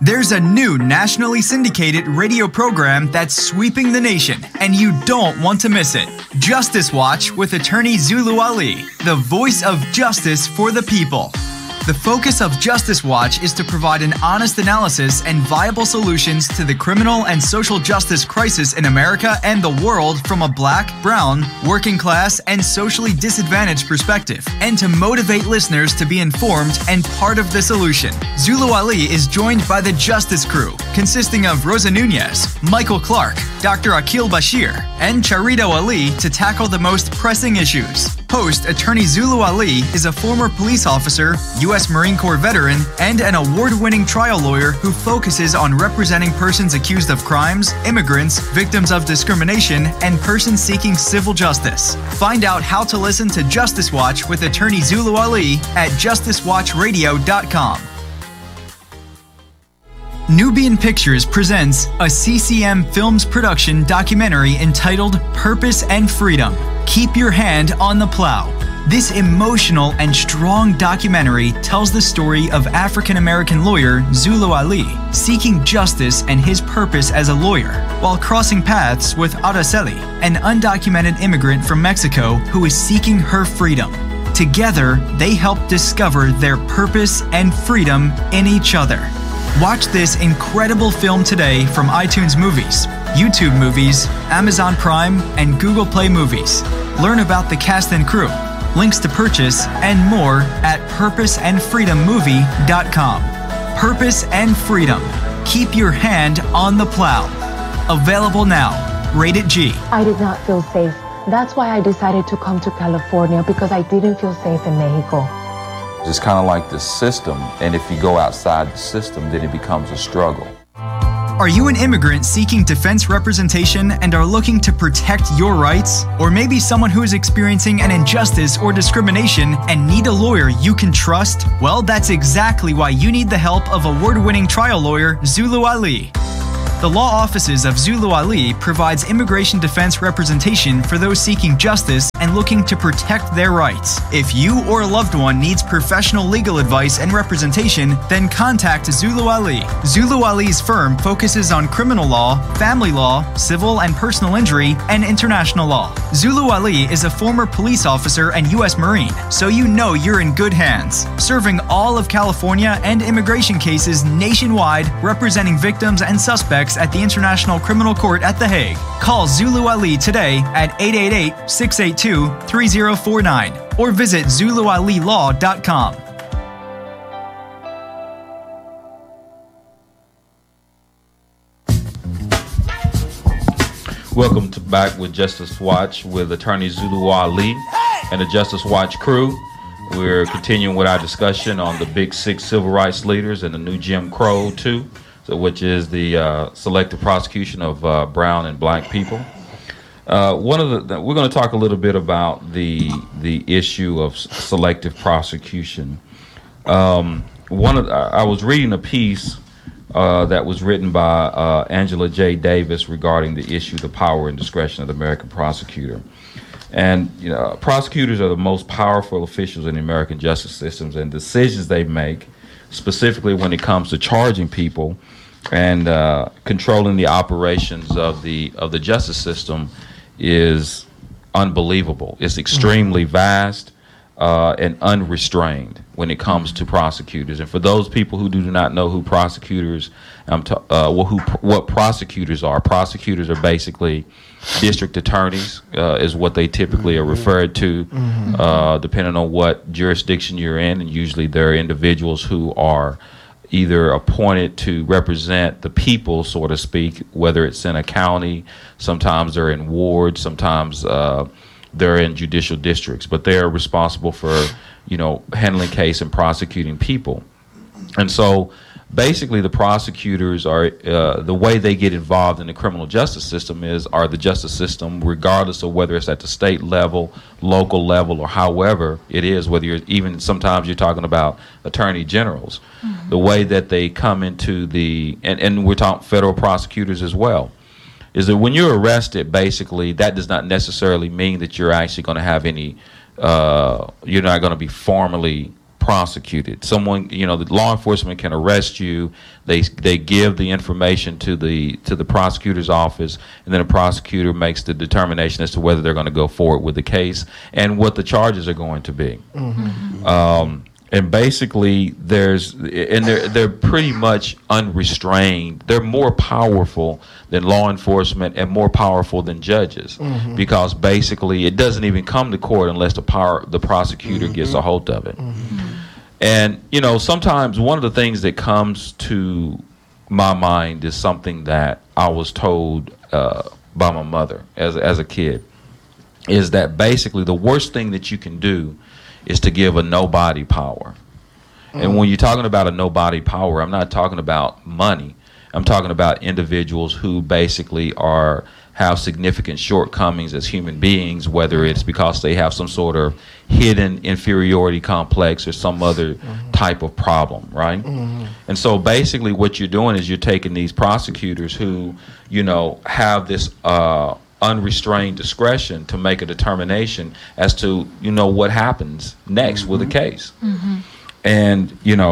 There's a new nationally syndicated radio program that's sweeping the nation, and you don't want to miss it. Justice Watch with attorney Zulu Ali, the voice of justice for the people. The focus of Justice Watch is to provide an honest analysis and viable solutions to the criminal and social justice crisis in America and the world from a black, brown, working class, and socially disadvantaged perspective, and to motivate listeners to be informed and part of the solution. Zulu Ali is joined by the Justice Crew, consisting of Rosa Nunez, Michael Clark, Dr. Akil Bashir, and Charito Ali to tackle the most pressing issues. Host attorney Zulu Ali is a former police officer, U.S. Marine Corps veteran, and an award-winning trial lawyer who focuses on representing persons accused of crimes, immigrants, victims of discrimination, and persons seeking civil justice. Find out how to listen to Justice Watch with attorney Zulu Ali at justicewatchradio.com. Nubian Pictures presents a CCM Films production documentary entitled Purpose and Freedom. Keep your hand on the plow. This emotional and strong documentary tells the story of African-American lawyer Zulu Ali seeking justice and his purpose as a lawyer, while crossing paths with Araceli, an undocumented immigrant from Mexico who is seeking her freedom. Together, they help discover their purpose and freedom in each other. Watch this incredible film today from iTunes Movies, YouTube Movies, Amazon Prime, and Google Play Movies. Learn about the cast and crew, links to purchase, and more at purposeandfreedommovie.com. Purpose and Freedom. Keep your hand on the plow. Available now. Rated G. I did not feel safe. That's why I decided to come to California, because I didn't feel safe in Mexico. It's kind of like the system, and if you go outside the system, then it becomes a struggle. Are you an immigrant seeking defense representation and are looking to protect your rights? Or maybe someone who is experiencing an injustice or discrimination and need a lawyer you can trust? Well, that's exactly why you need the help of award-winning trial lawyer Zulu Ali. The law offices of Zulu Ali provides immigration defense representation for those seeking justice and looking to protect their rights. If you or a loved one needs professional legal advice and representation, then contact Zulu Ali. Zulu Ali's firm focuses on criminal law, family law, civil and personal injury, and international law. Zulu Ali is a former police officer and U.S. Marine, so you know you're in good hands. Serving all of California and immigration cases nationwide, representing victims and suspects at the International Criminal Court at The Hague. Call Zulu Ali today at 888-682-3049 or visit ZuluAliLaw.com. Welcome back with Justice Watch with attorney Zulu Ali and the Justice Watch crew. We're continuing with our discussion on the Big Six civil rights leaders and the new Jim Crow too. Which is the selective prosecution of brown and black people. We're going to talk a little bit about the issue of selective prosecution. I was reading a piece that was written by Angela J. Davis regarding the issue, the power and discretion of the American prosecutor. And prosecutors are the most powerful officials in the American justice systems, and decisions they make, specifically when it comes to charging people and controlling the operations of the justice system, is unbelievable. It's extremely vast and unrestrained when it comes to prosecutors. And for those people who do not know who prosecutors, what prosecutors are basically district attorneys, is what they typically are referred to, depending on what jurisdiction you're in. And usually they're individuals who are either appointed to represent the people, so to speak, whether it's in a county, sometimes they're in wards, sometimes they're in judicial districts, but they're responsible for, handling case and prosecuting people. And so basically the prosecutors are, the way they get involved in the criminal justice system are the justice system, regardless of whether it's at the state level, local level, or however it is, whether sometimes you're talking about attorney generals, the way that they come into and we're talking federal prosecutors as well, is that when you're arrested, basically that does not necessarily mean that you're actually going to have any, you're not going to be formally prosecuted. Someone, the law enforcement can arrest you. They give the information to the prosecutor's office, and then a prosecutor makes the determination as to whether they're going to go forward with the case and what the charges are going to be. And basically, they're pretty much unrestrained. They're more powerful than law enforcement and more powerful than judges, because basically it doesn't even come to court unless the prosecutor gets a hold of it. And sometimes one of the things that comes to my mind is something that I was told by my mother as a kid, is that basically the worst thing that you can do is to give a nobody power. And when you're talking about a nobody power, I'm not talking about money. I'm talking about individuals who basically have significant shortcomings as human beings, whether it's because they have some sort of hidden inferiority complex or some other type of problem, right? And so basically what you're doing is you're taking these prosecutors who, have this unrestrained discretion to make a determination as to what happens next with a case. And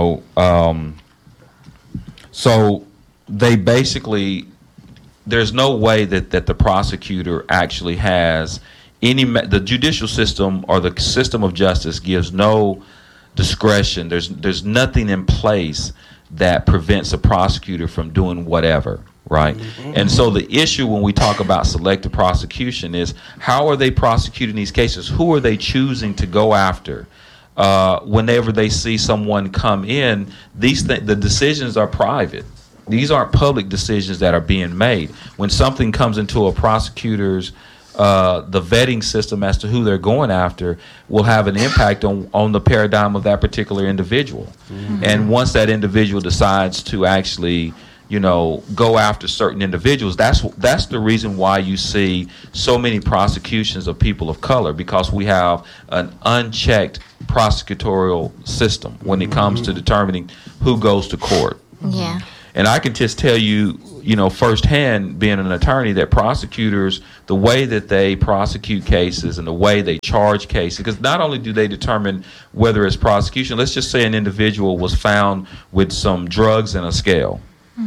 so they basically, there's no way that the prosecutor actually has the judicial system or the system of justice gives no discretion. There's nothing in place that prevents a prosecutor from doing whatever. Right. And so the issue when we talk about selective prosecution is, how are they prosecuting these cases? Who are they choosing to go after? Whenever they see someone come in, the decisions are private. These aren't public decisions that are being made. When something comes into a prosecutor's the vetting system as to who they're going after will have an impact on the paradigm of that particular individual. And once that individual decides to actually go after certain individuals, that's the reason why you see so many prosecutions of people of color, because we have an unchecked prosecutorial system when it comes to determining who goes to court. Yeah. And I can just tell you, firsthand, being an attorney, that prosecutors, the way that they prosecute cases and the way they charge cases, because not only do they determine whether it's prosecution, let's just say an individual was found with some drugs in a scale.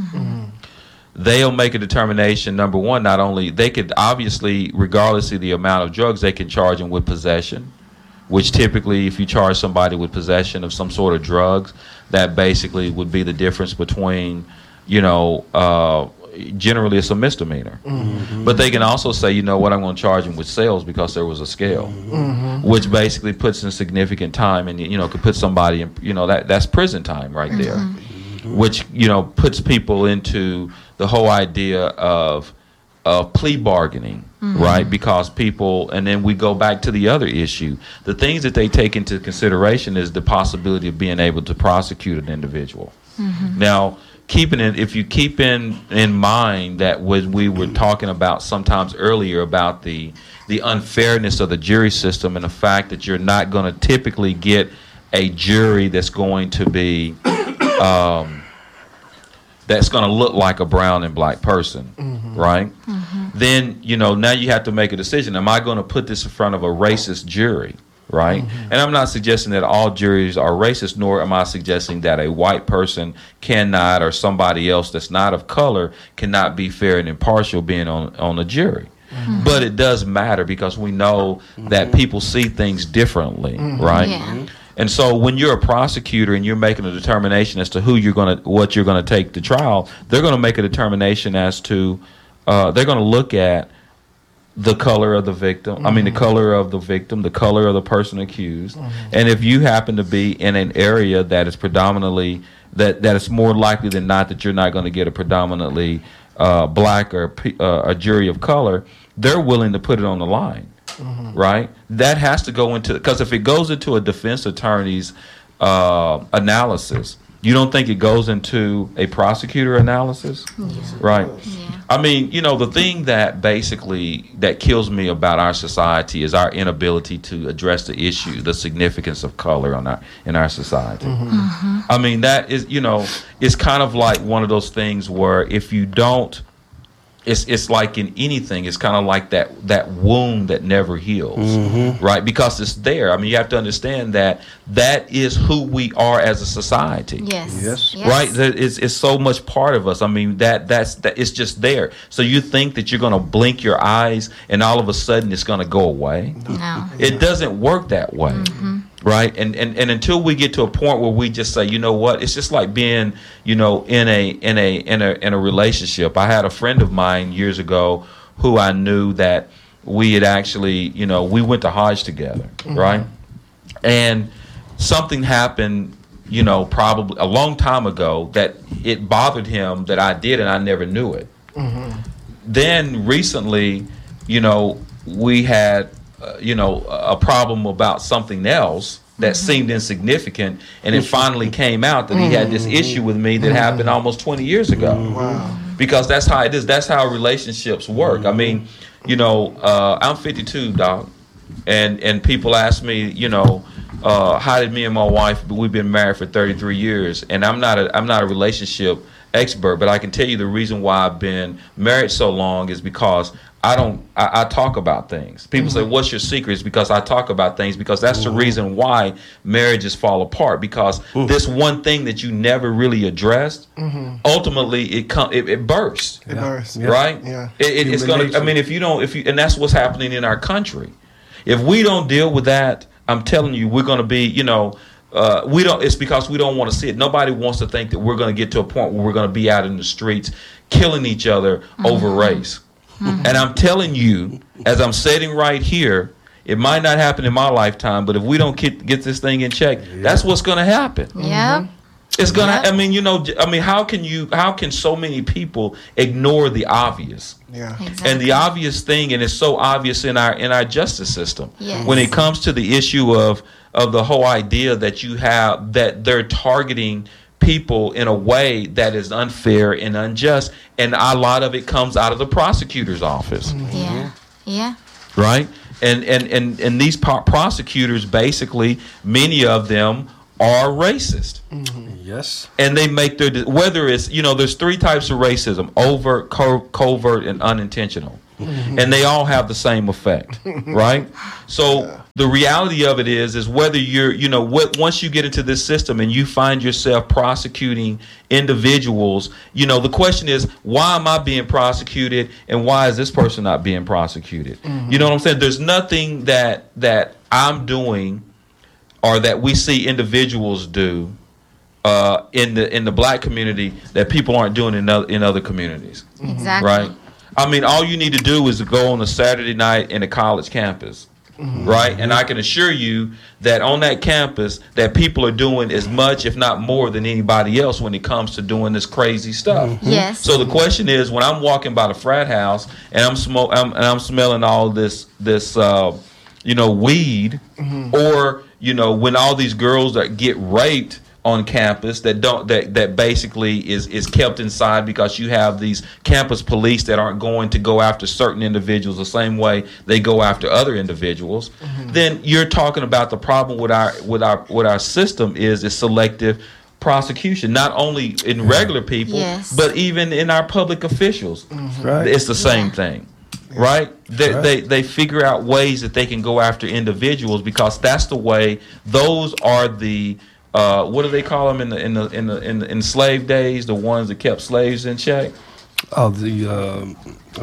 They'll make a determination, number one, not only, they could obviously, regardless of the amount of drugs, they can charge them with possession, which typically, if you charge somebody with possession of some sort of drugs, that basically would be the difference between, generally it's a misdemeanor. But they can also say, I'm going to charge them with sales because there was a scale, which basically puts in significant time and, could put somebody in, that's prison time right there, which, puts people into the whole idea of plea bargaining, right? Because people, and then we go back to the other issue. The things that they take into consideration is the possibility of being able to prosecute an individual. Now, if you keep in mind that when we were talking about sometimes earlier about the unfairness of the jury system and the fact that you're not going to typically get a jury that's going to be that's going to look like a brown and black person, right? Then, now you have to make a decision. Am I going to put this in front of a racist jury, right? And I'm not suggesting that all juries are racist, nor am I suggesting that a white person cannot, or somebody else that's not of color cannot be fair and impartial being on a jury. But it does matter because we know that people see things differently, right? Yeah. And so when you're a prosecutor and you're making a determination as to what you're going to take to trial, they're going to make a determination as to, they're going to look at the color of the victim, the color of the victim, the color of the person accused. And if you happen to be in an area that is predominantly, that it's more likely than not that you're not going to get a predominantly black or a jury of color, they're willing to put it on the line. Right? That has to go into, because if it goes into a defense attorney's analysis, you don't think it goes into a prosecutor analysis? Right? Yeah. The thing that basically that kills me about our society is our inability to address the issue, the significance of color in our society. That is, it's kind of like one of those things where if you don't it's like in anything, it's kind of like that wound that never heals, right? Because it's there. I mean, you have to understand that is who we are as a society. Yes. Right? It's so much part of us. I mean, that's it's just there. So you think that you're going to blink your eyes and all of a sudden it's going to go away? No. It doesn't work that way. Right, and until we get to a point where we just say, you know what, it's just like being, in a relationship. I had a friend of mine years ago who I knew that we had actually, we went to Hajj together, right, and something happened, probably a long time ago that it bothered him that I did and I never knew it. Then recently, we had. A problem about something else that seemed insignificant, and it finally came out that he had this issue with me that happened almost 20 years ago. Wow. Because that's how it is. That's how relationships work. I mean, I'm 52, dog, and people ask me, how did me and my wife? We've been married for 33 years, and I'm not a relationship expert, but I can tell you the reason why I've been married so long is because I talk about things. People say, what's your secret? It's because I talk about things, because that's the reason why marriages fall apart, because this one thing that you never really addressed, ultimately it bursts. It bursts. Right? Yeah. It's gonna, I mean, and that's what's happening in our country. If we don't deal with that, I'm telling you, we're gonna be, it's because we don't want to see it. Nobody wants to think that we're going to get to a point where we're going to be out in the streets killing each other over race. And I'm telling you, as I'm sitting right here, it might not happen in my lifetime, but if we don't get this thing in check, that's what's going to happen. Yeah. It's going to, how can so many people ignore the obvious? Yeah. Exactly. And the obvious thing, and it's so obvious in our justice system. Yes. When it comes to the issue of the whole idea that you have, that they're targeting people in a way that is unfair and unjust, and a lot of it comes out of the prosecutor's office. Yeah. Right? And these prosecutors, basically, many of them are racist. Yes. And they make whether it's, there's three types of racism: overt, covert, and unintentional. And they all have the same effect, right? So the reality of it is whether you're, once you get into this system and you find yourself prosecuting individuals, the question is, why am I being prosecuted and why is this person not being prosecuted? You know what I'm saying? There's nothing that I'm doing or that we see individuals do in the black community that people aren't doing in other communities. Exactly. Right? I mean, all you need to do is go on a Saturday night in a college campus, right? And I can assure you that on that campus that people are doing as much, if not more, than anybody else when it comes to doing this crazy stuff. Yes. So the question is, when I'm walking by the frat house and I'm smelling all this weed, or when all these girls that get raped on campus that basically is kept inside because you have these campus police that aren't going to go after certain individuals the same way they go after other individuals, then you're talking about the problem with our system is selective prosecution, not only in regular people, but even in our public officials. Right. It's the same thing. Right? They figure out ways that they can go after individuals because that's the way. Those are the what do they call them in the slave days? The ones that kept slaves in check. Oh, the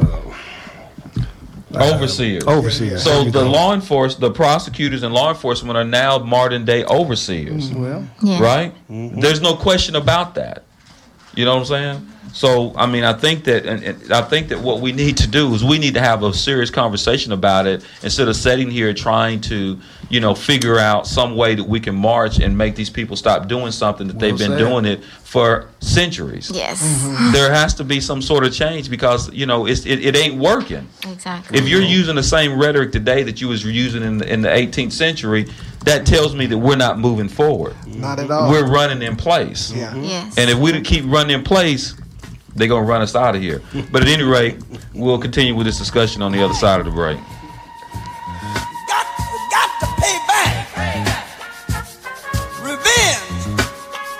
overseers. Overseers. So the prosecutors and law enforcement are now modern day overseers. Well, right? There's no question about that. You know what I'm saying? So, I mean, I think that what we need to do is we need to have a serious conversation about it instead of sitting here trying to, figure out some way that we can march and make these people stop doing something that they've been doing it for centuries. Yes. There has to be some sort of change because, it ain't working. Exactly. If you're using the same rhetoric today that you was using in the 18th century, that tells me that we're not moving forward. Not at all. We're running in place. Yeah. Yes. And if we keep running in place, they're going to run us out of here. But at any rate, we'll continue with this discussion on the other side of the break.